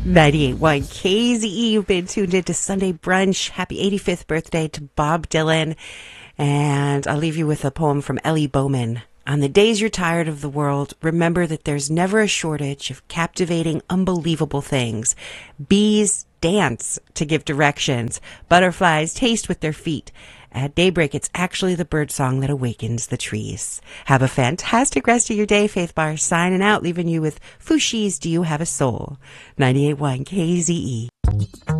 98.1 KZE. You've been tuned into Sunday Brunch. Happy 85th birthday to Bob Dylan. And I'll leave you with a poem from Ellie Bowman. On the days you're tired of the world, remember that there's never a shortage of captivating, unbelievable things. Bees dance to give directions. Butterflies taste with their feet. At daybreak, it's actually the birdsong that awakens the trees. Have a fantastic rest of your day. Faith Bar signing out, leaving you with Fushi's Do You Have a Soul? 98.1 KZE.